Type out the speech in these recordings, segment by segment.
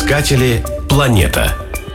Искатели планета.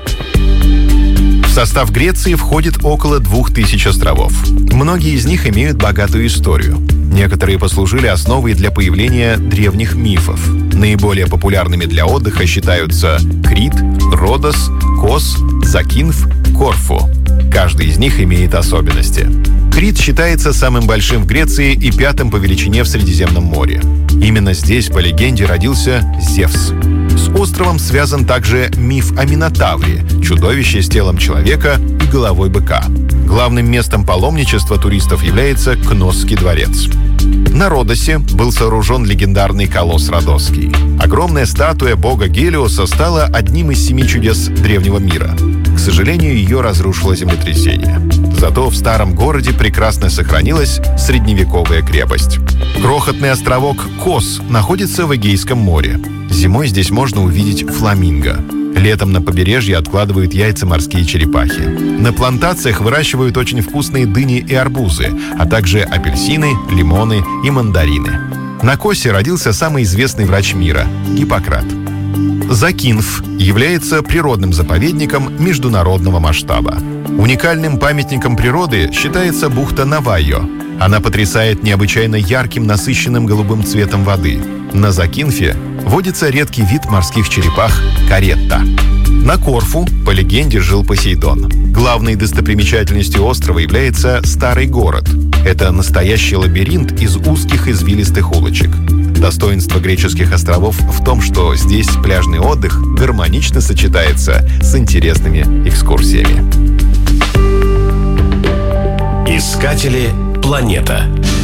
В состав Греции входит около 2000 островов. Многие из них имеют богатую историю. Некоторые послужили основой для появления древних мифов. Наиболее популярными для отдыха считаются Крит, Родос, Кос, Закинф, Корфу. Каждый из них имеет особенности. Крит считается самым большим в Греции и пятым по величине в Средиземном море. Именно здесь, по легенде, родился Зевс. С островом связан также миф о Минотавре, чудовище с телом человека и головой быка. Главным местом паломничества туристов является Кносский дворец. На Родосе был сооружен легендарный колосс Родосский. Огромная статуя бога Гелиоса стала одним из 7 чудес древнего мира. К сожалению, ее разрушило землетрясение. Зато в старом городе прекрасно сохранилась средневековая крепость. Крохотный островок Кос находится в Эгейском море. Зимой здесь можно увидеть фламинго. Летом на побережье откладывают яйца морские черепахи. На плантациях выращивают очень вкусные дыни и арбузы, а также апельсины, лимоны и мандарины. На Косе родился самый известный врач мира – Гиппократ. Закинф является природным заповедником международного масштаба. Уникальным памятником природы считается бухта Навайо. Она потрясает необычайно ярким, насыщенным голубым цветом воды. На Закинфе водится редкий вид морских черепах – каретта. На Корфу, по легенде, жил Посейдон. Главной достопримечательностью острова является старый город. Это настоящий лабиринт из узких извилистых улочек. Достоинство греческих островов в том, что здесь пляжный отдых гармонично сочетается с интересными экскурсиями. Искатели планета.